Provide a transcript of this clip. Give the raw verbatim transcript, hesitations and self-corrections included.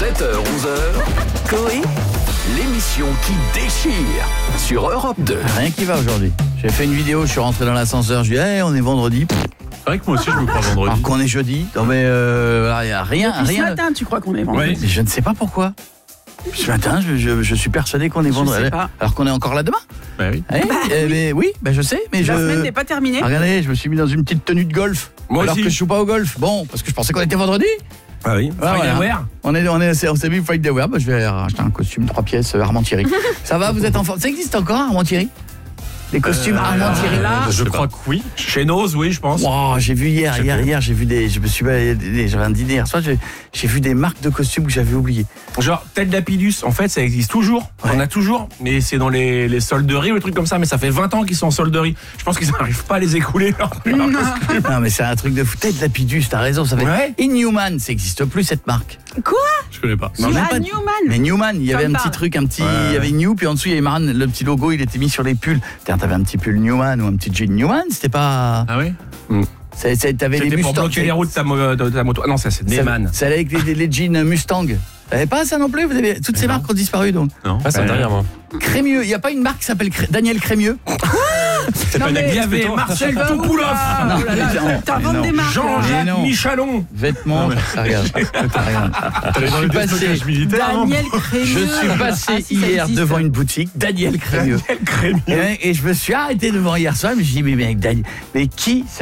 sept heures onze heures, Coé, l'émission qui déchire sur Europe deux. Rien qui va aujourd'hui. J'ai fait une vidéo, je suis rentré dans l'ascenseur, je dis hey, on est vendredi. C'est vrai que moi aussi je me crois vendredi. Alors qu'on est jeudi. Non mais euh, y a rien, Depuis rien. ce matin, tu crois qu'on est vendredi? Mais je ne sais pas pourquoi. Ce matin, je, je, je suis persuadé qu'on est Je vendredi. sais pas. Alors qu'on est encore là demain. Bah oui. Eh, eh, mais oui, bah je sais, mais La je. semaine n'est pas terminée. Ah, regardez, je me suis mis dans une petite tenue de golf. Moi alors aussi. que je joue pas au golf. Bon, parce que je pensais qu'on était vendredi. Ah oui. Ah, Friday voilà. wear. On est, on est, on s'est mis Friday Wear. Bah, je vais acheter un costume trois pièces euh, Armand Thierry. Ça va, vous êtes en forme? Ça existe encore Armand Thierry? Les costumes Euh, Armand Thierry là, Je crois que oui. Chez Nose, oui, je pense. Wow, j'ai vu hier, Je sais hier, plus. hier, j'ai vu des, je me suis, j'avais un dîner hier soir, j'ai, j'ai vu des marques de costumes que j'avais oubliées. Genre, Ted Lapidus, en fait, ça existe toujours. Ouais. On a toujours, mais c'est dans les, les solderies ou les trucs comme ça. Mais ça fait vingt ans qu'ils sont en solderie. Je pense qu'ils n'arrivent pas à les écouler. Leur, leur costume. Non, mais c'est un truc de fou. Tête Lapidus, t'as raison, ça fait. Ouais. Inhuman, ça existe plus cette marque. Quoi? Je connais pas. Non, Ah, même pas- Newman. Mais Newman, il y avait Ça me un petit parle. truc, un petit, Ouais. il y avait New, puis en dessous il y avait Maran, le petit logo, il était mis sur les pulls. Tiens, t'avais un petit pull Newman ou un petit jean Newman, c'était pas. Ah oui. C'est- c'est- T'avais les C'était pour Mustang. bloquer les routes de ta, mo- de ta moto. Ah non, ça c'est Ça- Neyman. Ça allait avec les, les jeans Mustang. T'avais pas ça non plus? Vous avez toutes ces marques ont disparu donc. Non. Ah, c'est Ouais. derrière moi. Crémieux, il y a pas une marque qui s'appelle Cré- Daniel Crémieux? C'est Non, pas mais- Il y avait Marcel Toupoulov. Ah, Non, oh là là, mais non, t'as mais vendu non. des marques. Jean-Jacques Mais non. Michalon. Vêtements, ça regarde. Ça regarde. T'allais dans Je le suis passé- déstockage militaire. non Daniel Crémieux. Je suis passé Ah, si, ça hier existe. devant une boutique, Daniel Crémieux. Quel crémieux. Et, et je me suis arrêté devant hier soir, mais je me suis dit, mais mec, Daniel, mais qui